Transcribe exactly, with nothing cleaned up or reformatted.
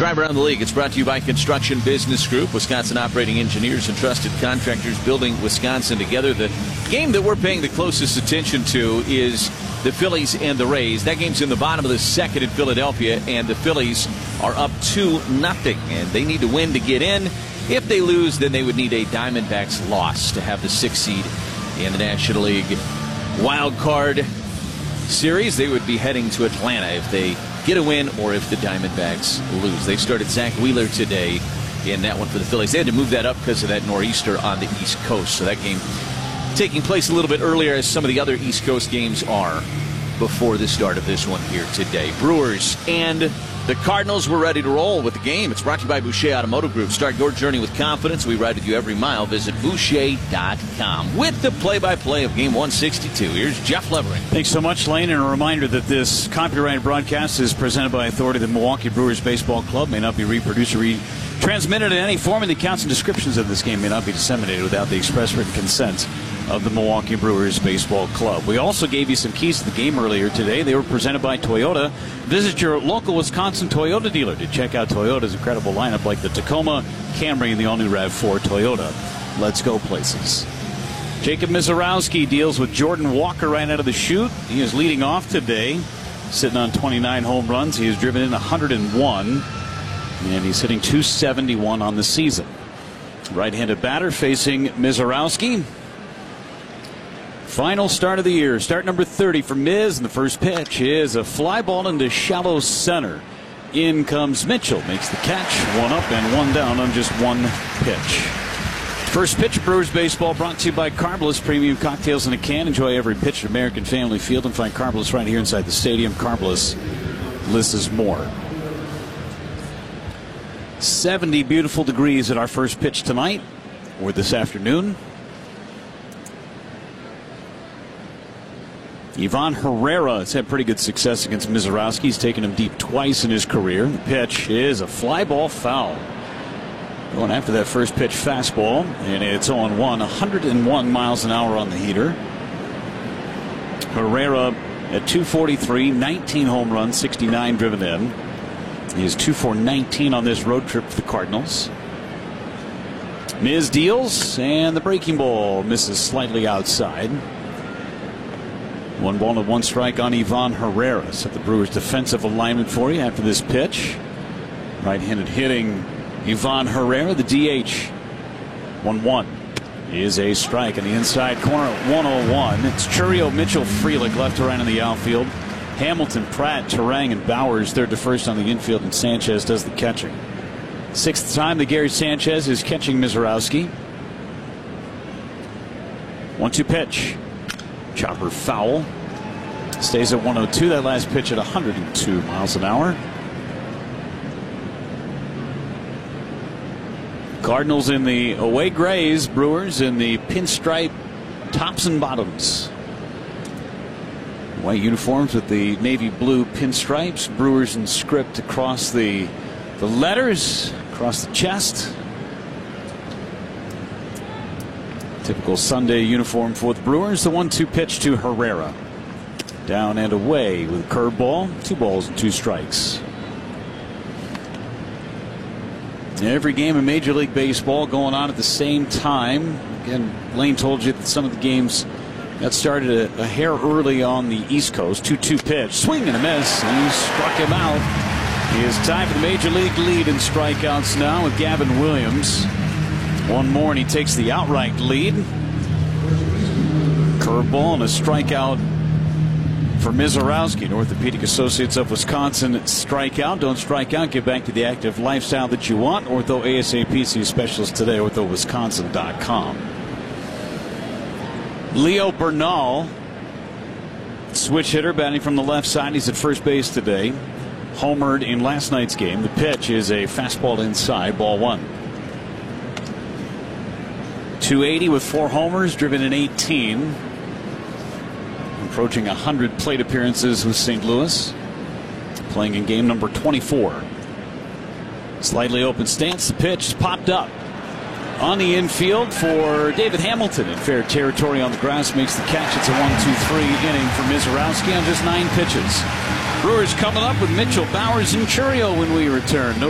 Drive Around the League. It's brought to you by Construction Business Group, Wisconsin operating engineers and trusted contractors building Wisconsin together. The game that we're paying the closest attention to is the Phillies and the Rays. That game's in the bottom of the second in Philadelphia, and the Phillies are up two nothing, and they need to win to get in. If they lose, then they would need a Diamondbacks loss to have the sixth seed in the National League wild card series. They would be heading to Atlanta if they get a win or if the Diamondbacks lose. They started Zach Wheeler today in that one for the Phillies. They had to move that up because of that nor'easter on the East Coast. So that game taking place a little bit earlier, as some of the other East Coast games are before the start of this one here today. Brewers and the Cardinals were ready to roll with the game. It's brought to you by Boucher Automotive Group. Start your journey with confidence. We ride with you every mile. Visit Boucher dot com. With the play-by-play of Game one sixty-two, here's Jeff Levering. Thanks so much, Lane. And a reminder that this copyrighted broadcast is presented by authority of the Milwaukee Brewers Baseball Club. May not be reproduced or retransmitted in any form, and the accounts and descriptions of this game may not be disseminated without the express written consent of the Milwaukee Brewers Baseball Club. We also gave you some keys to the game earlier today. They were presented by Toyota. Visit your local Wisconsin Toyota dealer to check out Toyota's incredible lineup like the Tacoma, Camry, and the all-new RAV four Toyota. Let's go places. Jacob Misiorowski deals with Jordan Walker right out of the chute. He is leading off today, sitting on twenty-nine home runs. He has driven in one hundred one, and he's hitting two seventy-one on the season. Right-handed batter facing Misiorowski. Final start of the year. Start number thirty for Miz, and the first pitch is a fly ball into shallow center. In comes Mitchell, makes the catch. One up and one down on just one pitch. First pitch of Brewers baseball brought to you by Carbliss Premium Cocktails in a Can. Enjoy every pitch at American Family Field and find Carbliss right here inside the stadium. Carbliss, less is more. seventy beautiful degrees at our first pitch tonight or this afternoon. Ivan Herrera has had pretty good success against Misiorowski. He's taken him deep twice in his career. The pitch is a fly ball foul. Going after that first pitch fastball, and it's oh one, one hundred one miles an hour on the heater. Herrera at two forty-three, nineteen home runs, sixty-nine driven in. He is two for nineteen on this road trip for the Cardinals. Miz deals, and the breaking ball misses slightly outside. One ball and one strike on Ivan Herrera. Set the Brewers defensive alignment for you after this pitch. Right-handed hitting Ivan Herrera, the D H. one one is a strike in the inside corner at one oh one. It's Chourio, Mitchell, Frelick left to right on the outfield. Hamilton, Pratt, Turang, and Bowers third to first on the infield, and Sanchez does the catching. Sixth time that Gary Sanchez is catching Misiorowski. one two pitch. Chopper foul. Stays at one oh two. That last pitch at one hundred two miles an hour. Cardinals in the away grays. Brewers in the pinstripe tops and bottoms. White uniforms with the navy blue pinstripes. Brewers in script across the, the letters, across the chest. Typical Sunday uniform for the Brewers. The one two pitch to Herrera. Down and away with a curveball. Two balls and two strikes. Every game in Major League Baseball going on at the same time. Again, Lane told you that some of the games got started a, a hair early on the East Coast. two two pitch. Swing and a miss. He struck him out. He is tied for the Major League lead in strikeouts now with Gavin Williams. One more and he takes the outright lead. Curveball and a strikeout for Misiorowski. Orthopedic Associates of Wisconsin strike out. Don't strike out. Get back to the active lifestyle that you want. Ortho ASAP. See specialist today. ortho wisconsin dot com. Leo Bernal, switch hitter, batting from the left side. He's at first base today. Homered in last night's game. The pitch is a fastball inside. Ball one. two eighty with four homers, driven in eighteen. Approaching one hundred plate appearances with Saint Louis. Playing in game number twenty-four. Slightly open stance. The pitch is popped up on the infield for David Hamilton in fair territory on the grass. Makes the catch. It's a one two three inning for Misiorowski on just nine pitches. Brewers coming up with Mitchell, Bowers, and Chourio when we return. No